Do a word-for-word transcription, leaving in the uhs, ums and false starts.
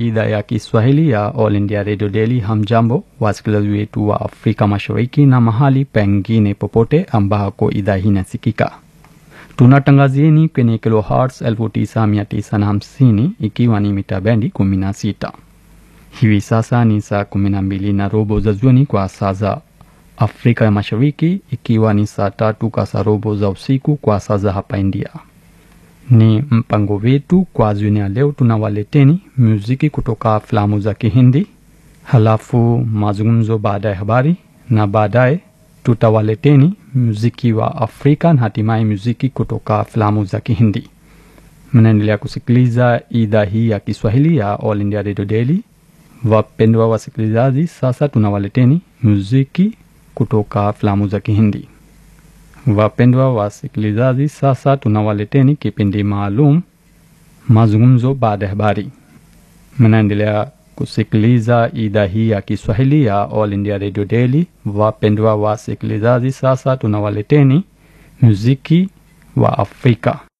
idhaa ya Kiswahili ya All India Radio Daily. Hamjambo wasikilizaji wetu wa Afrika Mashariki na mahali pengine popote ambako idhaa hii inasikika. Tunatangazieni kwenye kilohertz elfu tisa mia tisa hamsini ikiwa ni mita bendi kumi na sita. Hivi sasa ni saa kumi na mbili na robo za jioni kwa saa za Afrika ya Mashariki, ikiwa ni saa tatu kasarobo za usiku kwa saa za hapa India. Ni mpango wetu kwa jioni ya leo. Tunawaleteni muziki kutoka filamu za Kihindi, halafu mazungumzo baada ya habari, na baadaye tutawaleteni muziki wa Afrika na hatimaye muziki kutoka filamu za Kihindi. Mnaendelea kusikiliza idhaa hii ya Kiswahili ya All India Radio Daily. Wapendwa wasikilizaji, sasa tunawaleteni muziki kutoka filamu za Kihindi. Wapendwa wasikilizaji, sasa tunawaleteni kipindi maalum, mazungumzo baada ya habari. Mnaendelea kusikiliza idhaa hii ya Kiswahili ya All India Radio Daily. Wapendwa wasikilizaji, sasa tunawaleteni muziki wa Afrika.